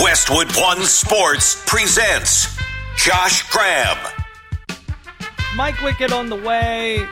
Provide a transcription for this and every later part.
Westwood One Sports presents Josh Graham. Mike Wickett on the way.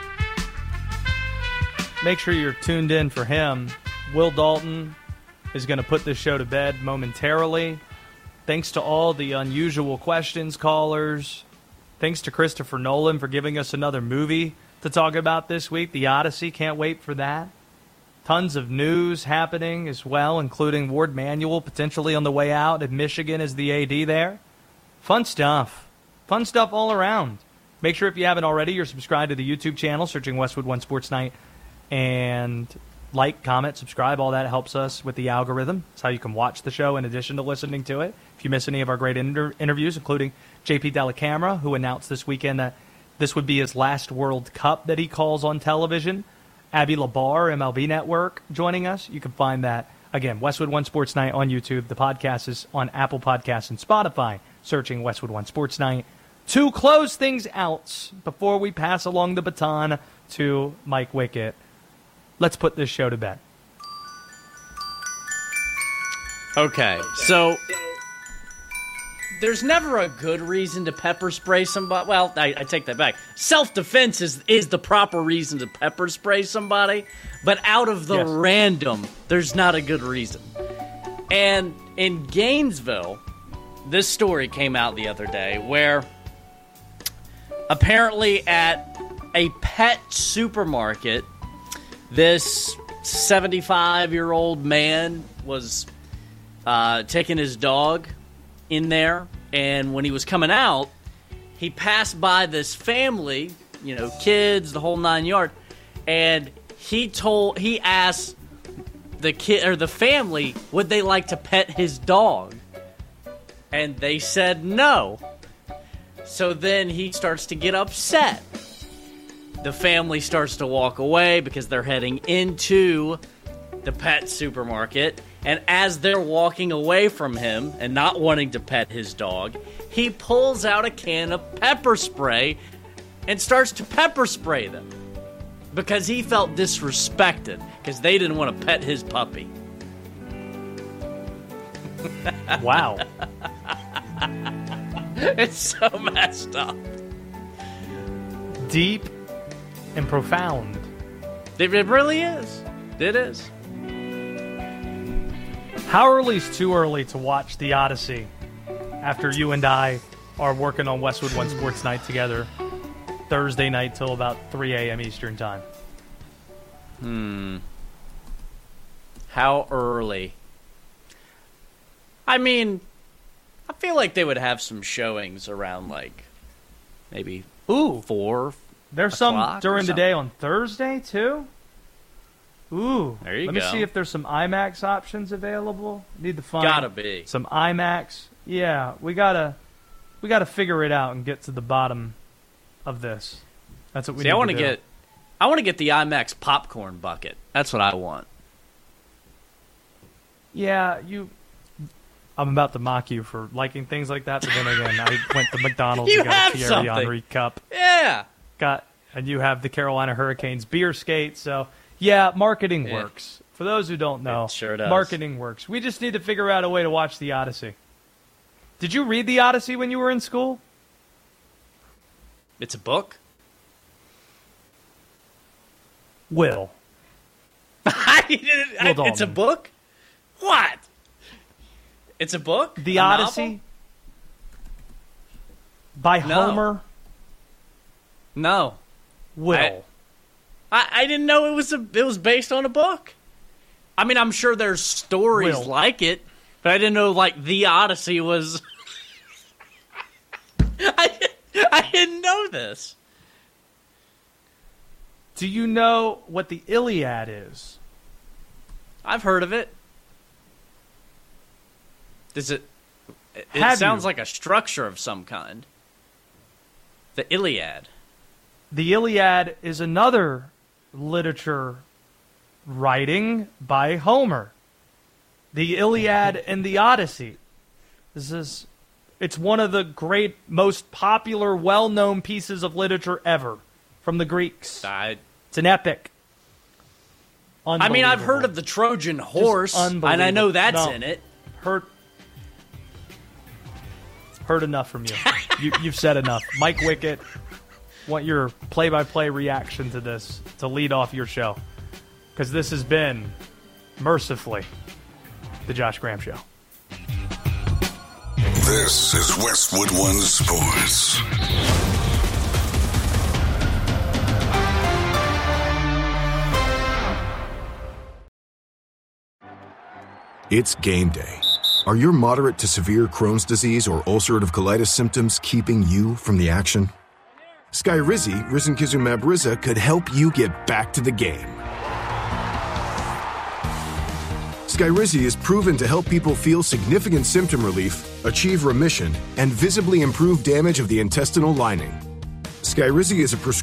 Make sure you're tuned in for him. Will Dalton is going to put this show to bed momentarily. Thanks to all the unusual questions callers. Thanks to Christopher Nolan for giving us another movie to talk about this week, The Odyssey. Can't wait for that. Tons of news happening as well, including Ward Manuel potentially on the way out at Michigan as the AD there. Fun stuff. Fun stuff all around. Make sure if you haven't already, you're subscribed to the YouTube channel, searching Westwood One Sports Night. And like, comment, subscribe. All that helps us with the algorithm. It's how you can watch the show in addition to listening to it. If you miss any of our great interviews, including JP Dellacamera, who announced this weekend that this would be his last World Cup that he calls on television. Abby Labar, MLB Network, joining us. You can find that, again, Westwood One Sports Night on YouTube. The podcast is on Apple Podcasts and Spotify, searching Westwood One Sports Night. To close things out, before we pass along the baton to Mike Wickett, let's put this show to bed. Okay, so there's never a good reason to pepper spray somebody. Well, I take that back. Self-defense is the proper reason to pepper spray somebody, but out of the random, there's not a good reason. And in Gainesville, this story came out the other day where apparently at a pet supermarket, this 75-year-old man was taking his dog in there, and when he was coming out, he passed by this family, kids, the whole 9 yards, and he asked the kid or the family, would they like to pet his dog? And they said no. So then he starts to get upset. The family starts to walk away because they're heading into the pet supermarket. And as they're walking away from him and not wanting to pet his dog, he pulls out a can of pepper spray and starts to pepper spray them because he felt disrespected because they didn't want to pet his puppy. Wow. It's so messed up. Deep and profound. It really is. It is. How early is too early to watch The Odyssey after you and I are working on Westwood One Sports Night together Thursday night till about 3 a.m. Eastern Time? How early? I mean, I feel like they would have some showings around maybe 4. There's some during the day on Thursday too? Ooh, there you go. Let me see if there's some IMAX options available. Need to find gotta be some IMAX. Yeah, we gotta figure it out and get to the bottom of this. That's what we need to do. I want to get the IMAX popcorn bucket. That's what I want. Yeah, I'm about to mock you for liking things like that, but then again, I went to McDonald's and got a Thierry Henry cup. Yeah. And you have the Carolina Hurricanes beer skate, so yeah, marketing works. For those who don't know, it sure does. Marketing works. We just need to figure out a way to watch The Odyssey. Did you read The Odyssey when you were in school? It's a book? Will. It's a book? What? It's a book? The Odyssey? Novel? By Homer? No. Will. I didn't know it was based on a book. I mean, I'm sure there's stories like it, but I didn't know The Odyssey was. I didn't know this. Do you know what the Iliad is? I've heard of it. Does it? It sounds like a structure of some kind. The Iliad. The Iliad is another literature writing by Homer. The Iliad and the Odyssey. It's one of the great, most popular, well-known pieces of literature ever from the Greeks. It's an epic. I mean, I've heard of the Trojan horse, and I know that's in it. Heard enough from you. You've said enough. Mike Wickett, want your play-by-play reaction to this to lead off your show. Because this has been, mercifully, the Josh Graham Show. This is Westwood One Sports. It's game day. Are your moderate to severe Crohn's disease or ulcerative colitis symptoms keeping you from the action? Skyrizi, risankizumab Riza, could help you get back to the game. Skyrizi is proven to help people feel significant symptom relief, achieve remission, and visibly improve damage of the intestinal lining. Skyrizi is a prescription